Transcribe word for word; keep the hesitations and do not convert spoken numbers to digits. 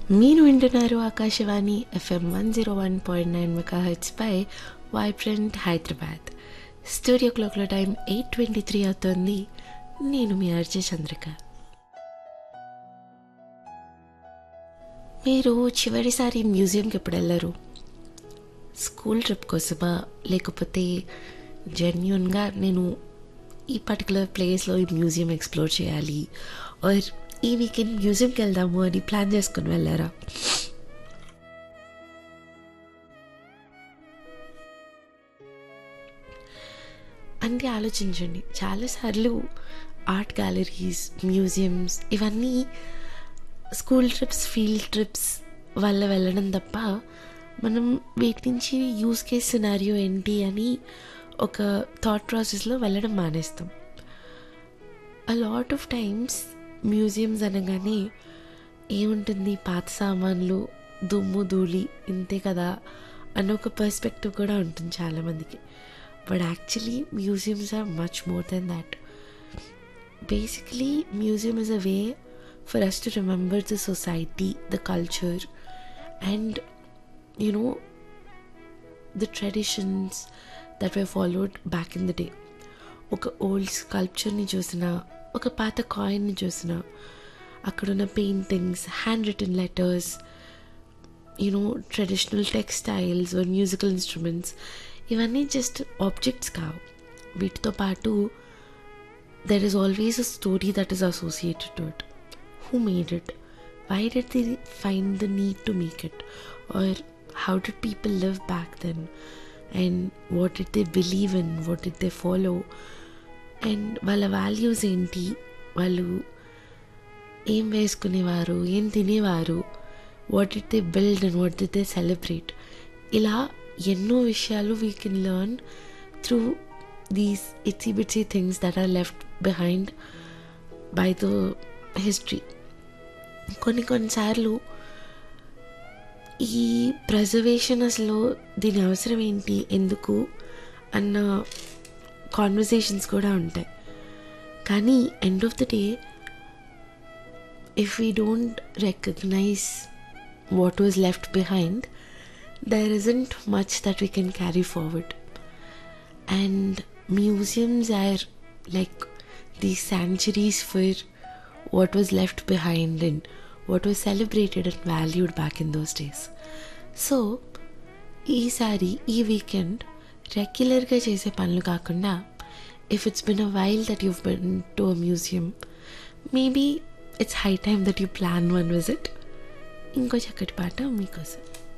మీరు వింటున్నారు Akashvani FM one zero one point nine mega hertz పై vibrant Hyderabad. Studio క్లాక్లో time eight twenty three అవుతుంది. నేను మీ ఆర్జే చంద్రిక. మీరు చివరిసారి మ్యూజియంకి ఎప్పుడు వెళ్ళారు? స్కూల్ ట్రిప్ కోసమా, లేకపోతే జెన్యున్గా నేను ఈ పర్టికులర్ ప్లేస్లో ఈ మ్యూజియం ఎక్స్ప్లోర్ చేయాలి ఆర్ ఈ వీకెండ్ మ్యూజియంకి వెళ్దాము అని ప్లాన్ చేసుకుని వెళ్ళారా? అంటే ఆలోచించండి, చాలాసార్లు ఆర్ట్ గ్యాలరీస్, మ్యూజియంస్ ఇవన్నీ స్కూల్ ట్రిప్స్, ఫీల్డ్ ట్రిప్స్ వల్ల వెళ్ళడం తప్ప మనం వీటి నుంచి యూస్ కేస్ సినారియో ఏంటి అని ఒక థాట్ ప్రాసెస్లో వెళ్ళడం మానేస్తాం. A lot of times museums అనగానే ఏముంటుంది, పాత సామాన్లు, దుమ్ము ధూళి, ఇంతే కదా అన్న ఒక పర్స్పెక్టివ్ కూడా ఉంటుంది చాలామందికి. But actually museums are much more than that. Basically museum is a way for us to remember the society, the culture and you know the traditions that were followed back in the day. ఒక old స్కల్ప్చర్ని చూసినా, ఒక పాత కాయిన్ని చూసినా, అక్కడున్న paintings, hand return letters, you know traditional textiles are musical instruments, ఇవన్నీ just objects కావు. వీటితో పాటు there is always a story that is associated to it. Who made it? Why did they find the need to make it? Are how did people live back then, and what did they believe in, what did they follow, and వాళ్ళ values ఏంటి, వాళ్ళు ఏం వేసుకునేవారు, ఏం తినేవారు, what did they build and what did they celebrate. ఇలా ఎన్నో విషయాలు we can learn through these Etsy బిట్సీ things that are left behind by the history. కొన్ని కొన్నిసార్లు ఈ ప్రిజర్వేషన్ అసలు దీని అవసరం ఏంటి, ఎందుకు అన్న కాన్వర్సేషన్స్ కూడా ఉంటాయి. కానీ end of the day if we don't recognise what was left behind, there isn't much that we can carry forward. And museums are like the sanctuaries for what was left behind and what was celebrated and valued back in those days. So ఈసారి ఈ weekend రెగ్యులర్గా చేసే పనులు కాకుండా, if it's been a while that you've been to a museum, maybe it's high time that you plan one visit. ఇంకో చక్కటి పాట మీకోసం.